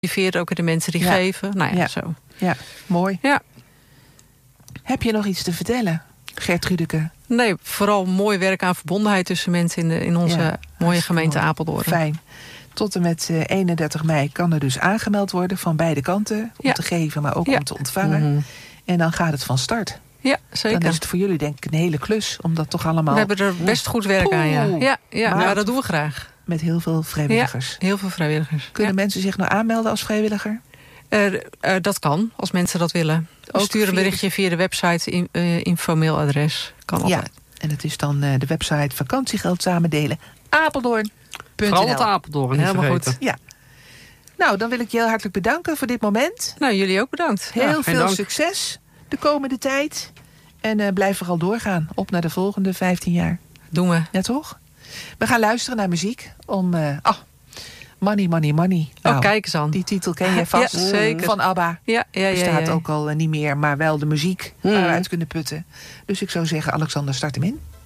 Ook in de mensen die geven. Nou ja, zo. Ja, mooi. Ja. Heb je nog iets te vertellen, Gertrudeke? Nee, vooral mooi werk aan verbondenheid tussen mensen in onze mooie gemeente Apeldoorn. Fijn. Tot en met 31 mei kan er dus aangemeld worden van beide kanten. Om te geven, maar ook om te ontvangen. Mm-hmm. En dan gaat het van start. Ja, zeker. Dan is het voor jullie denk ik een hele klus om dat toch allemaal... We hebben er best goed werk aan, ja. Maar dat doen we graag. Met heel veel vrijwilligers. Ja, heel veel vrijwilligers. Kunnen mensen zich nou aanmelden als vrijwilliger? Dat kan, als mensen dat willen. Stuur een berichtje via de website, info-mailadres. Kan altijd. En het is dan de website vakantiegeld samen delen. Apeldoorn.nl. Vooral het Apeldoorn, helemaal goed. Ja. Nou, dan wil ik je heel hartelijk bedanken voor dit moment. Nou, jullie ook bedankt. Heel veel succes de komende tijd. En blijf vooral doorgaan. Op naar de volgende 15 jaar. Doen we. Ja, toch? We gaan luisteren naar muziek om... Money, Money, Money. Nou, kijk eens aan. Die titel ken je vast. Ja, zeker. Van ABBA. Ja. Bestaat ook al niet meer, maar wel de muziek waar we uit kunnen putten. Dus ik zou zeggen, Alexander, start hem in.